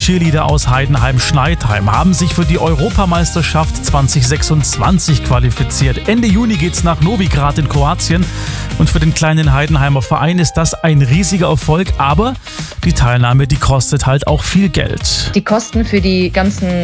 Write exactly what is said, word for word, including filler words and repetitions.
Cheerleader aus Heidenheim-Schneidheim haben sich für die Europameisterschaft zwanzig sechsundzwanzig qualifiziert. Ende Juni geht's nach Novigrad in Kroatien und für den kleinen Heidenheimer Verein ist das ein riesiger Erfolg, aber die Teilnahme, die kostet halt auch viel Geld. Die Kosten für die ganzen